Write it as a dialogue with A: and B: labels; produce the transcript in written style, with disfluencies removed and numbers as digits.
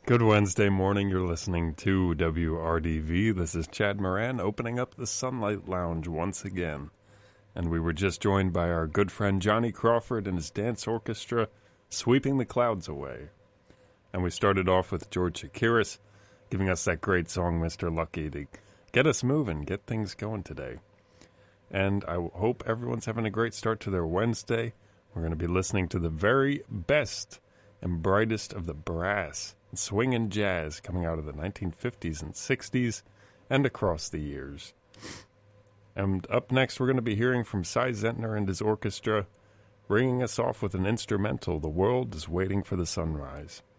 A: Good Wednesday morning. You're listening to WRDV. This is Chad Moran opening up the Sunlight Lounge once again. And we were just joined by our good friend Johnny Crawford and his dance orchestra, Sweeping the Clouds Away. And we started off with George Chakiris giving us that great song, Mr. Lucky, to get us moving, get things going today. And I hope everyone's having a great start to their Wednesday. We're going to be listening to the very best and brightest of the brass, swing and jazz coming out of the 1950s and 60s and across the years. And up next, we're going to be hearing from Cy Zentner and his orchestra, ringing us off with an instrumental, The World is Waiting for the Sunrise.